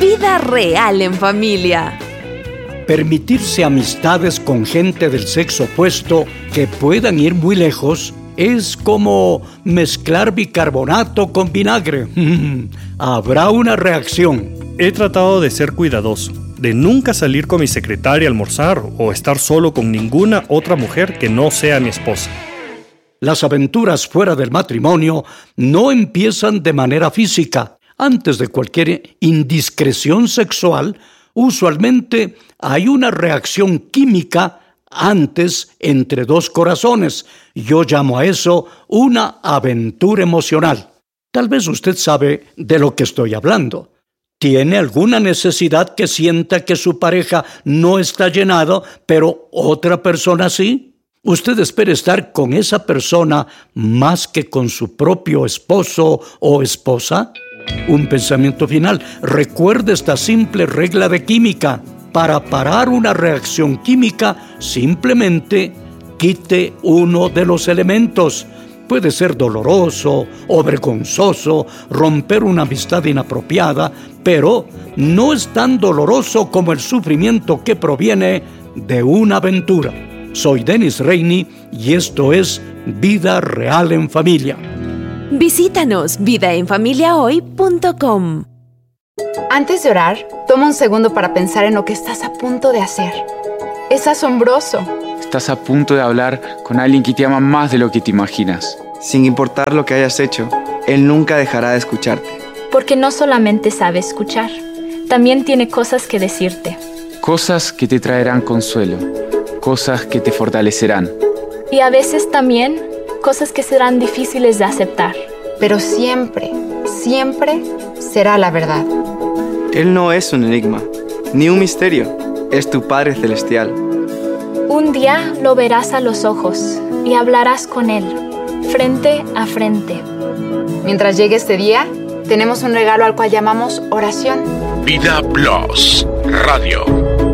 Vida real en familia. Permitirse amistades con gente del sexo opuesto que puedan ir muy lejos es como mezclar bicarbonato con vinagre. Habrá una reacción. He tratado de ser cuidadoso, de nunca salir con mi secretaria a almorzar o estar solo con ninguna otra mujer que no sea mi esposa. Las aventuras fuera del matrimonio no empiezan de manera física. Antes de cualquier indiscreción sexual, usualmente hay una reacción química antes entre dos corazones. Yo llamo a eso una aventura emocional. Tal vez usted sabe de lo que estoy hablando. ¿Tiene alguna necesidad que sienta que su pareja no está llenado, pero otra persona sí? Usted espera estar con esa persona más que con su propio esposo o esposa. Un pensamiento final. Recuerde esta simple regla de química. Para parar una reacción química, simplemente quite uno de los elementos. Puede ser doloroso o vergonzoso romper una amistad inapropiada, pero no es tan doloroso como el sufrimiento que proviene de una aventura. Soy Dennis Rainey y esto es Vida Real en Familia. Visítanos vidaenfamiliahoy.com. Antes de orar, toma un segundo para pensar en lo que estás a punto de hacer. Es asombroso. Estás a punto de hablar con alguien que te ama más de lo que te imaginas. Sin importar lo que hayas hecho, Él nunca dejará de escucharte. Porque no solamente sabe escuchar, también tiene cosas que decirte. Cosas que te traerán consuelo, cosas que te fortalecerán. Y a veces también cosas que serán difíciles de aceptar. Pero siempre, siempre será la verdad. Él no es un enigma, ni un misterio. Es tu Padre Celestial. Un día lo verás a los ojos y hablarás con Él, frente a frente. Mientras llegue este día, tenemos un regalo al cual llamamos oración. Vida Plus Radio.